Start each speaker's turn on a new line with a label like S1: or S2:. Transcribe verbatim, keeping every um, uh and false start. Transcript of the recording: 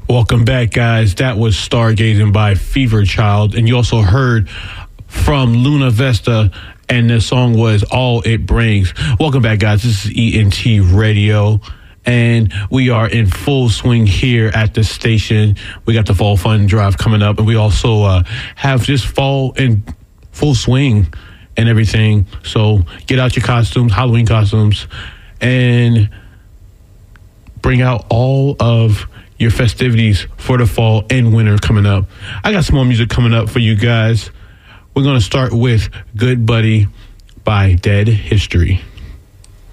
S1: Welcome back, guys. That was Stargazing by Fever Child. And you also heard from Luna Vesta, and the song was All It Brings. Welcome back, guys. This is E N T Radio, and we are in full swing here at the station. We got the Fall Fun Drive coming up, and we also uh, have this fall in full swing and everything. So get out your costumes, Halloween costumes, and bring out all of your festivities for the fall and winter coming up. I got some more music coming up for you guys. We're going to start with Good Buddy by Dead History.